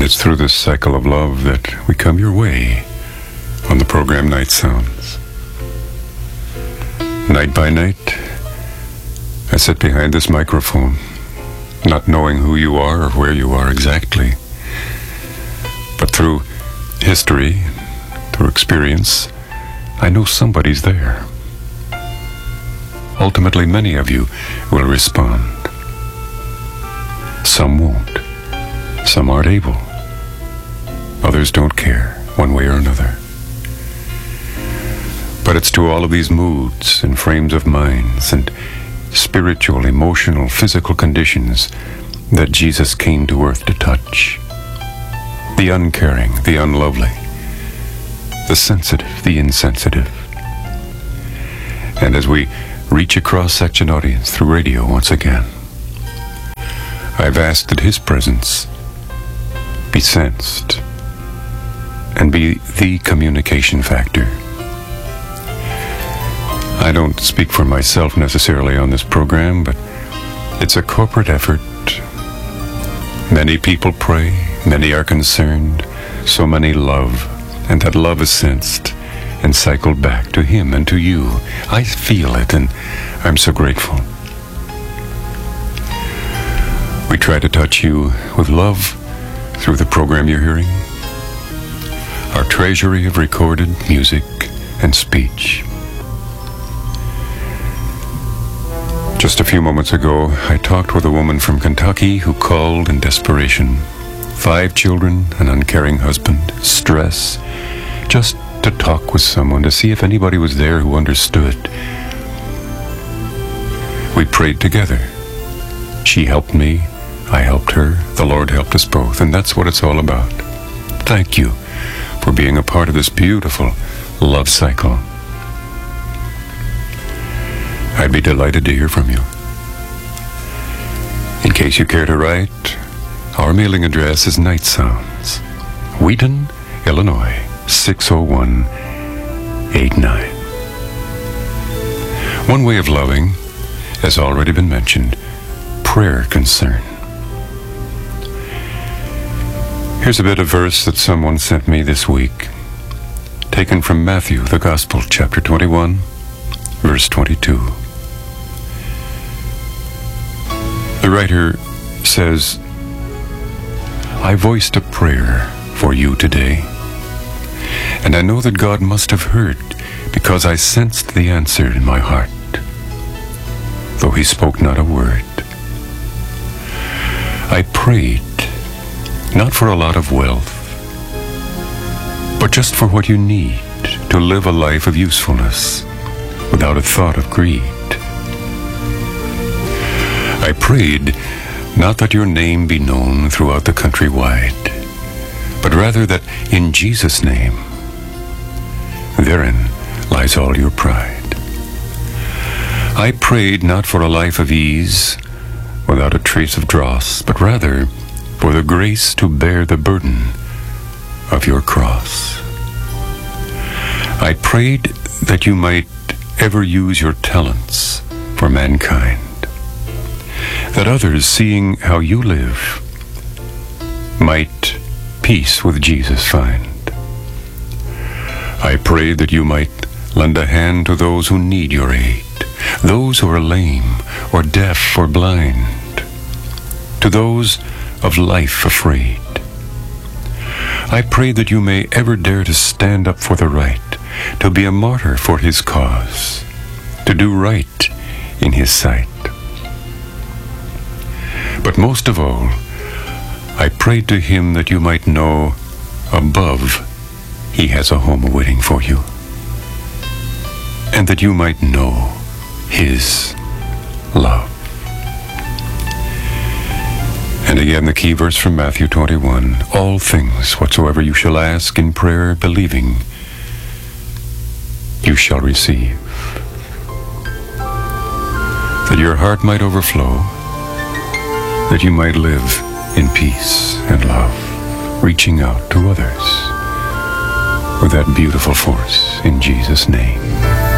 It's through this cycle of love that we come your way on the program Night Sounds. Night by night, I sit behind this microphone, not knowing who you are or where you are exactly. But through history, through experience, I know somebody's there. Ultimately, many of you will respond. Some won't. Some aren't able. Others don't care, one way or another. But it's to all of these moods and frames of minds and spiritual, emotional, physical conditions that Jesus came to earth to touch. The uncaring, the unlovely, the sensitive, the insensitive. And as we reach a cross-section audience through radio once again, I've asked that His presence be sensed and be the communication factor. I don't speak for myself necessarily on this program, but it's a corporate effort. Many people pray, many are concerned, so many love, and that love is sensed and cycled back to Him and to you. I feel it, and I'm so grateful. We try to touch you with love through the program you're hearing, our treasury of recorded music and speech. Just a few moments ago, I talked with a woman from Kentucky who called in desperation. 5 children, an uncaring husband, stress, just to talk with someone, to see if anybody was there who understood. We prayed together. She helped me, I helped her, the Lord helped us both, and that's what it's all about. Thank you for being a part of this beautiful love cycle. I'd be delighted to hear from you. In case you care to write, our mailing address is Night Sounds, Wheaton, Illinois, 60189. One way of loving has already been mentioned, prayer concern. Here's a bit of verse that someone sent me this week, taken from Matthew, the Gospel, chapter 21, verse 22. The writer says, I voiced a prayer for you today, and I know that God must have heard, because I sensed the answer in my heart, though He spoke not a word. I prayed, not for a lot of wealth, but just for what you need to live a life of usefulness without a thought of greed. I prayed not that your name be known throughout the country wide, but rather that in Jesus' name, therein lies all your pride. I prayed not for a life of ease without a trace of dross, but rather for the grace to bear the burden of your cross. I prayed that you might ever use your talents for mankind, that others, seeing how you live, might peace with Jesus find. I prayed that you might lend a hand to those who need your aid, those who are lame or deaf or blind, to those of life afraid. I pray that you may ever dare to stand up for the right, to be a martyr for His cause, to do right in His sight. But most of all, I prayed to Him that you might know above He has a home awaiting for you, and that you might know His love. And again, the key verse from Matthew 21, all things whatsoever you shall ask in prayer, believing, you shall receive. That your heart might overflow, that you might live in peace and love, reaching out to others with that beautiful force in Jesus' name.